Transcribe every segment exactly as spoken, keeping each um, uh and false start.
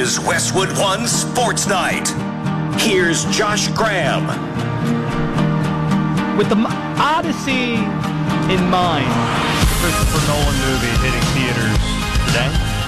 is Westwood One Sports Night. Here's Josh Graham. With the Odyssey in mind, the Christopher Nolan movie hitting theaters today,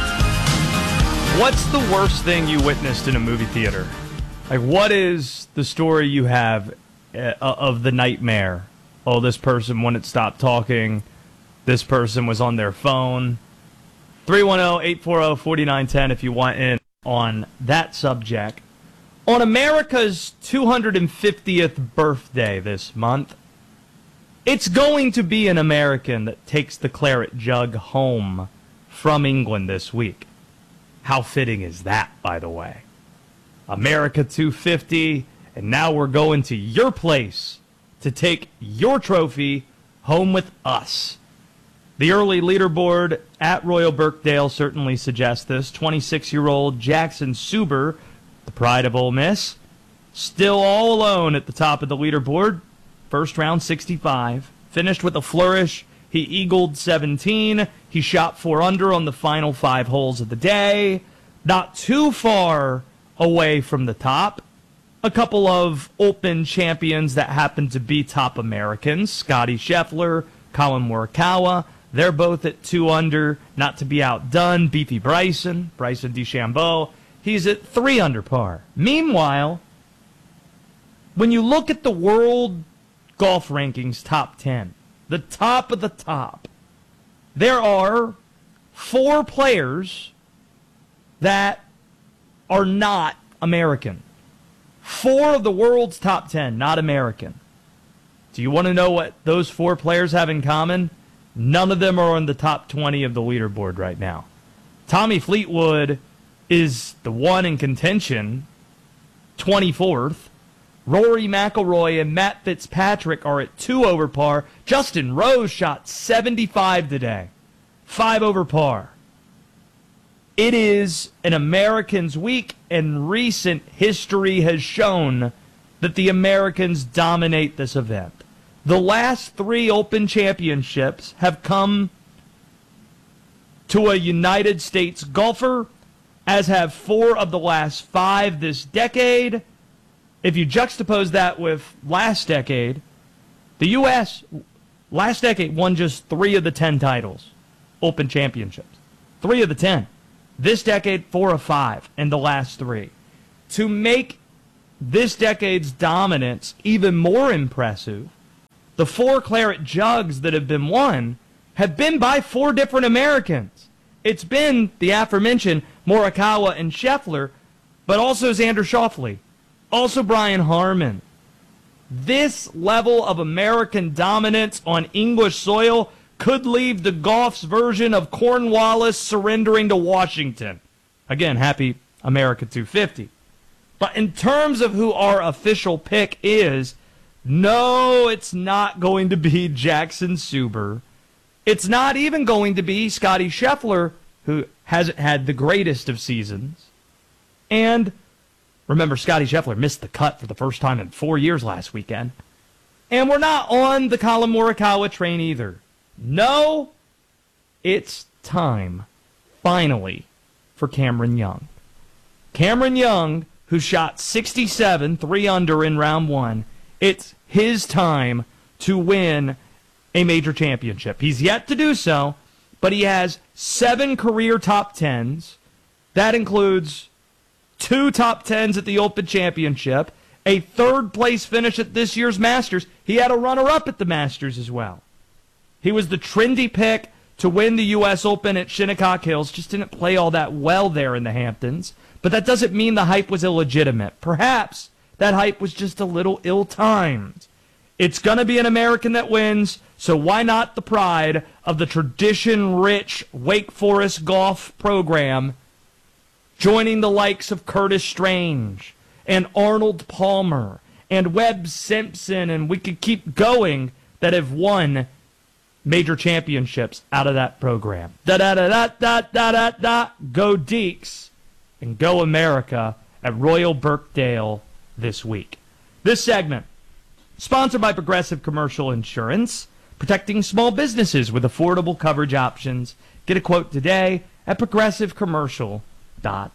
what's the worst thing you witnessed in a movie theater? Like, what is the story you have uh, of the nightmare? Oh, this person wouldn't stop talking. This person was on their phone. three one zero, eight four zero, four nine one zero if you want in on that subject. On America's two hundred fiftieth birthday this month, it's going to be an American that takes the claret jug home from England this week. How fitting is that, by the way? America two fifty, and now we're going to your place to take your trophy home with us. The early leaderboard at Royal Birkdale certainly suggests this. twenty-six-year-old Jackson Suber, the pride of Ole Miss, still all alone at the top of the leaderboard. First round sixty-five. Finished with a flourish. He eagled seventeen. He shot four under on the final five holes of the day. Not too far away from the top. A couple of Open champions that happen to be top Americans. Scotty Scheffler, Colin Morikawa. They're both at two under, not to be outdone. Beefy Bryson, Bryson DeChambeau, he's at three under par. Meanwhile, when you look at the world golf rankings top ten, the top of the top, there are four players that are not American. Four of the world's top ten, not American. Do you want to know what those four players have in common? None of them are on the top twenty of the leaderboard right now. Tommy Fleetwood is the one in contention, twenty-fourth. Rory McIlroy and Matt Fitzpatrick are at two over par. Justin Rose shot seventy-five today, five over par. It is an Americans' week, and recent history has shown that the Americans dominate this event. The last three Open championships have come to a United States golfer, as have four of the last five this decade. If you juxtapose that with last decade, the U S last decade won just three of the ten titles, Open championships. Three of the ten. This decade, four of five in the last three. To make this decade's dominance even more impressive, the four claret jugs that have been won have been by four different Americans. It's been the aforementioned Morikawa and Scheffler, but also Xander Schauffele, also Brian Harman. This level of American dominance on English soil could leave the golf's version of Cornwallis surrendering to Washington. Again, happy America two fifty. But in terms of who our official pick is, no, it's not going to be Jackson Suber. It's not even going to be Scotty Scheffler, who hasn't had the greatest of seasons. And remember, Scotty Scheffler missed the cut for the first time in four years last weekend. And we're not on the Colin Morikawa train either. No, it's time, finally, for Cameron Young. Cameron Young, who shot sixty-seven, three under in round one, it's his time to win a major championship. He's yet to do so, but he has seven career top tens. That includes two top tens at the Open Championship, a third-place finish at this year's Masters. He had a runner-up at the Masters as well. He was the trendy pick to win the U S Open at Shinnecock Hills. Just didn't play all that well there in the Hamptons. But that doesn't mean the hype was illegitimate. Perhaps that hype was just a little ill-timed. It's going to be an American that wins, so why not the pride of the tradition-rich Wake Forest golf program joining the likes of Curtis Strange and Arnold Palmer and Webb Simpson, and we could keep going, that have won major championships out of that program. Da-da-da-da-da-da-da-da. Go Deeks and go America at Royal Birkdale this week. This segment, sponsored by Progressive Commercial Insurance, protecting small businesses with affordable coverage options. Get a quote today at progressive commercial dot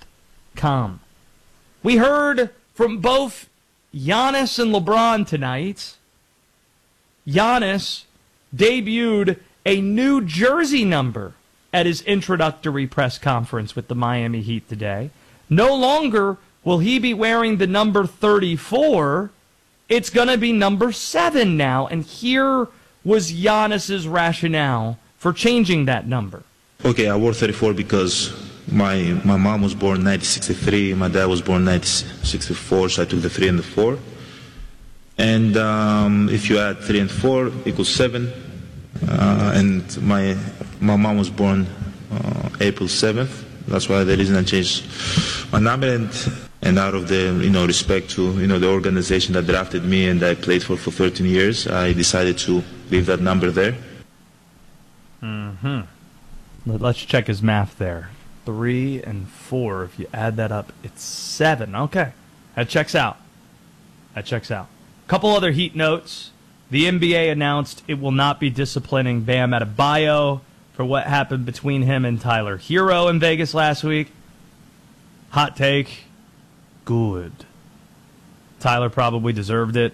com. We heard from both Giannis and LeBron tonight. Giannis debuted a new jersey number at his introductory press conference with the Miami Heat today. No longer will he be wearing the number thirty-four. It's going to be number seven now. And here was Giannis's rationale for changing that number. Okay, I wore thirty-four because my my mom was born in nineteen sixty-three, my dad was born in nineteen sixty-four, so I took the three and the four. And um, if you add three and four, equals seven. Uh, and my my mom was born uh, April seventh. That's why the reason I changed my number. And, and out of the you know respect to you know the organization that drafted me and I played for for thirteen years, I decided to leave that number there. Mm-hmm. Let's check his math there. Three and four. If you add that up, it's seven. Okay, that checks out. That checks out. Couple other Heat notes. The N B A announced it will not be disciplining Bam Adebayo for what happened between him and Tyler Hero in Vegas last week. Hot take. Good. Tyler probably deserved it.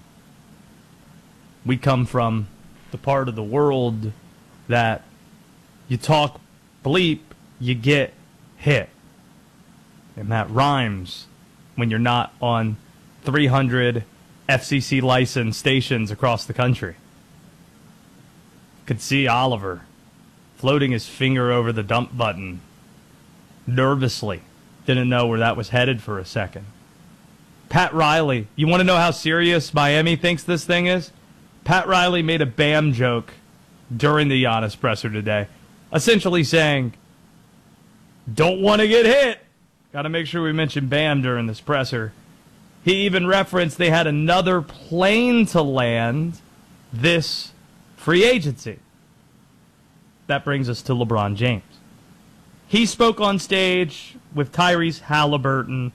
We come from the part of the world that you talk bleep, you get hit. And that rhymes when you're not on three hundred F C C licensed stations across the country. Could see Oliver floating his finger over the dump button nervously. Didn't know where that was headed for a second. Pat Riley, you want to know how serious Miami thinks this thing is? Pat Riley made a Bam joke during the Giannis presser today, essentially saying, don't want to get hit. Got to make sure we mention Bam during this presser. He even referenced they had another plane to land this free agency. That brings us to LeBron James. He spoke on stage with Tyrese Halliburton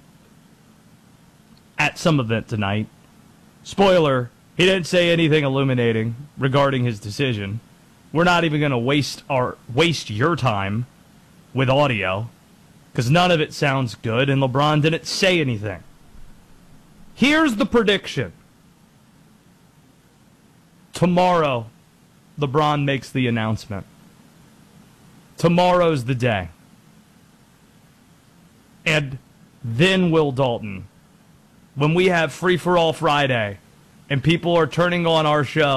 at some event tonight. Spoiler, he didn't say anything illuminating regarding his decision. We're not even going to waste our waste your time with audio because none of it sounds good, and LeBron didn't say anything. Here's the prediction. Tomorrow, LeBron makes the announcement. Tomorrow's the day. And then Will Dalton, when we have Free for All Friday and people are turning on our show